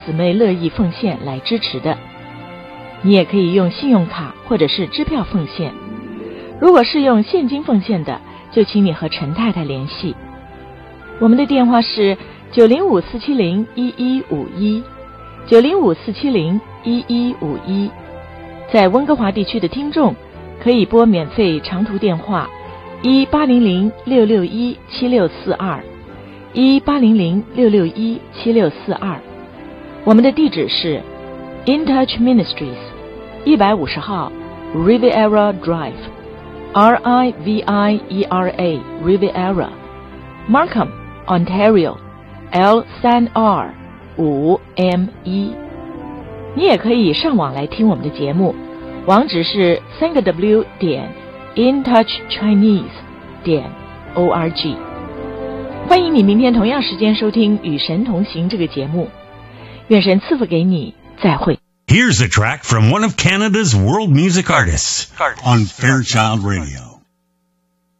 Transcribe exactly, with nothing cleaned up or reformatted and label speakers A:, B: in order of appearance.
A: 姊妹乐意奉献来支持的。你也可以用信用卡或者是支票奉献。如果是用现金奉献的，就请你和陈太太联系。我们的电话是九零五四七零一一五一，九零五四七零一一五一。在温哥华地区的听众可以拨免费长途电话一八零零六六一七六四二，一八零零六六一七六四二。我们的地址是 In Touch Ministries 一百五十号 Riviera Drive R I V I E R A Riviera Markham Ontario L 三 R 五 M 一。你也可以上网来听我们的节目，网址是三个 W 点 intouchchinese 点 org。欢迎你明天同样时间收听《与神同行》这个节目。愿神赐福给你，再会。
B: Here's a track from one of Canada's world music artists on Fairchild Radio.